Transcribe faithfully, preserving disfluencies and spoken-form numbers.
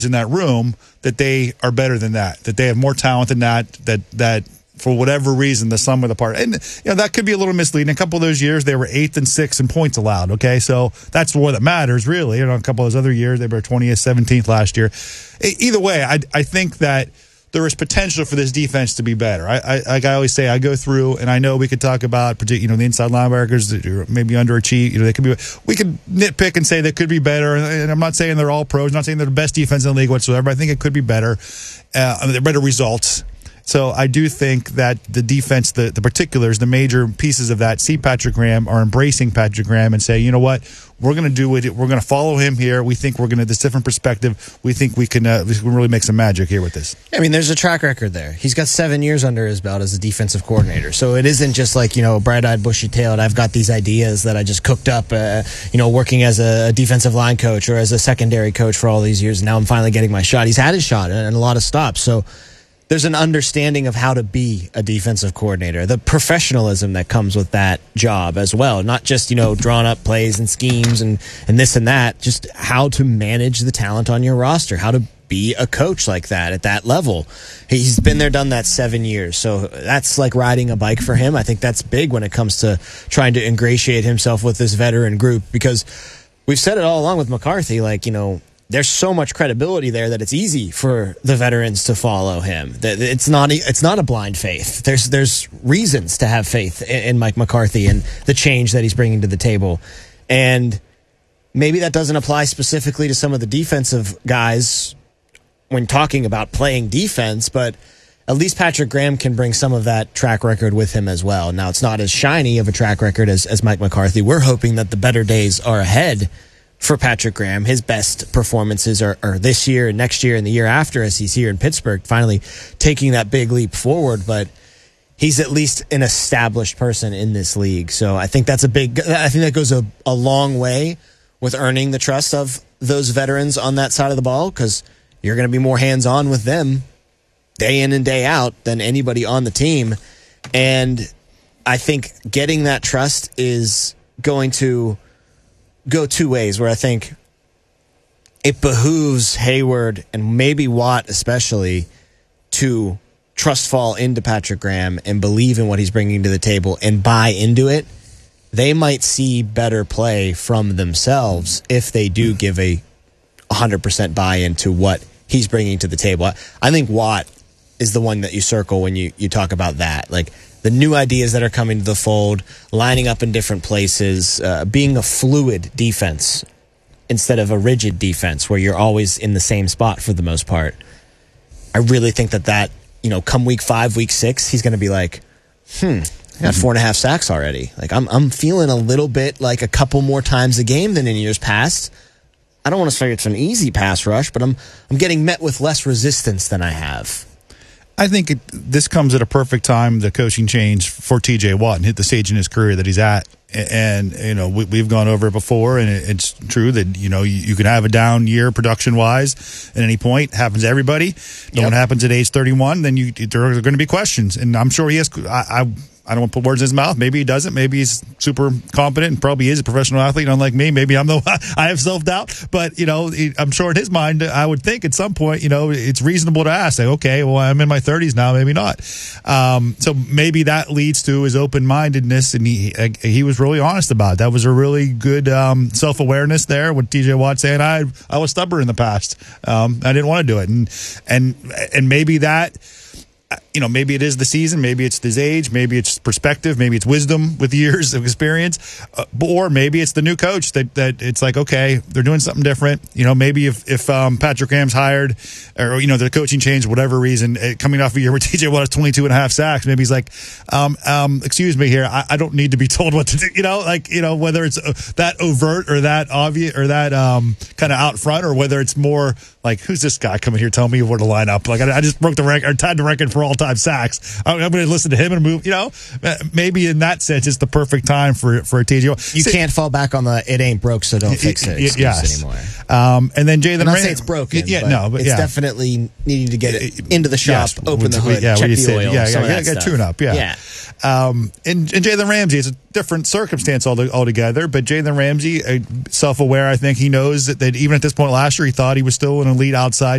in that room that they are better than that, that they have more talent than that, that that for whatever reason the sum of the part. And you know that could be a little misleading. A couple of those years they were eighth and sixth in points allowed. Okay, so that's the one that matters really. You know, a couple of those other years they were twentieth, seventeenth last year. Either way, I I think that there is potential for this defense to be better. I, I like I always say, I go through, and I know we could talk about, you know, the inside linebackers that are maybe underachieved. You know, they could be. We could nitpick and say they could be better. And I'm not saying they're all pros. I'm not saying they're the best defense in the league whatsoever. But I think it could be better. Uh, I mean, they're better results. So I do think that the defense, the, the particulars, the major pieces of that, see Patrick Graham, are embracing Patrick Graham and say, you know what, we're going to do it. We're going to follow him here. We think we're going to this different perspective. We think we can, uh, we can really make some magic here with this. I mean, there's a track record there. He's got seven years under his belt as a defensive coordinator. So it isn't just like, you know, bright-eyed, bushy-tailed, I've got these ideas that I just cooked up, uh, you know, working as a defensive line coach or as a secondary coach for all these years. And now I'm finally getting my shot. He's had his shot and a lot of stops. So there's an understanding of how to be a defensive coordinator, the professionalism that comes with that job as well. Not just, you know, drawing up plays and schemes and, and this and that, just how to manage the talent on your roster, how to be a coach like that at that level. He's been there, done that seven years. So that's like riding a bike for him. I think that's big when it comes to trying to ingratiate himself with this veteran group, because we've said it all along with McCarthy, like, you know, there's so much credibility there that it's easy for the veterans to follow him. It's not it's not a blind faith. There's there's reasons to have faith in Mike McCarthy and the change that he's bringing to the table. And maybe that doesn't apply specifically to some of the defensive guys when talking about playing defense, but at least Patrick Graham can bring some of that track record with him as well. Now, it's not as shiny of a track record as, as Mike McCarthy. We're hoping that the better days are ahead for Patrick Graham. His best performances are, are this year and next year and the year after, as he's here in Pittsburgh, finally taking that big leap forward. But he's at least an established person in this league. So I think that's a big, I think that goes a, a long way with earning the trust of those veterans on that side of the ball, because you're going to be more hands-on with them day in and day out than anybody on the team. And I think getting that trust is going to go two ways, where I think it behooves Hayward and maybe Watt especially to trust fall into Patrick Graham and believe in what he's bringing to the table and buy into it. They might see better play from themselves if they do give a one hundred percent buy-in to what he's bringing to the table. I think Watt is the one that you circle when you, you talk about that. Like, the new ideas that are coming to the fold, lining up in different places, uh, being a fluid defense instead of a rigid defense where you're always in the same spot for the most part. I really think that that, you know, come week five, week six, he's going to be like, hmm, I got four and a half sacks already. Like, I'm I'm feeling a little bit like a couple more times a game than in years past. I don't want to say it's an easy pass rush, but I'm I'm getting met with less resistance than I have. I think it, this comes at a perfect time, the coaching change for T J Watt, and hit the stage in his career that he's at. And, you know, we, we've gone over it before, and it, it's true that, you know, you, you can have a down year production-wise at any point. It happens to everybody. Yep. When it happens at age thirty-one, then you, there are going to be questions. And I'm sure he has – I, I I don't want to put words in his mouth. Maybe he doesn't. Maybe he's super competent and probably is a professional athlete, unlike me. Maybe I'm the I have self-doubt. But, you know, I'm sure in his mind, I would think at some point, you know, it's reasonable to ask, like, okay, well, I'm in my thirties now, maybe not. Um, so maybe that leads to his open-mindedness, and he he was really honest about it. That was a really good um, self-awareness there with T J Watt saying, I I was stubborn in the past. Um, I didn't want to do it. And and and maybe that, you know, maybe it is the season, maybe it's his age, maybe it's perspective, maybe it's wisdom with years of experience, uh, or maybe it's the new coach that, that it's like, okay, they're doing something different. You know, maybe if, if um, Patrick Graham's hired, or, you know, the coaching changed, whatever reason, uh, coming off a year where T J Watt has twenty-two and a half sacks, maybe he's like, um, um, excuse me here, I, I don't need to be told what to do, you know, like, you know, whether it's uh, that overt or that obvious or that um, kind of out front, or whether it's more like, who's this guy coming here telling me where to line up? Like, I, I just broke the record, or tied the record for all time sacks. I'm, I'm going to listen to him and move. You know, maybe in that sense, it's the perfect time for for a T J Watt. You See, can't fall back on the "it ain't broke, so don't fix it" excuse yes. anymore. Um, and then Jalen I'm not Ramsey. saying it's broken. Yeah, but no, but it's yeah. definitely needing to get it into the shop, yes, open the hood, yeah, check the said, oil, yeah, some yeah, of that yeah, stuff. tune up, yeah. yeah. Um, and, and Jalen Ramsey is a different circumstance altogether, but Jalen Ramsey, uh, self-aware, I think he knows that, that even at this point last year, he thought he was still an elite outside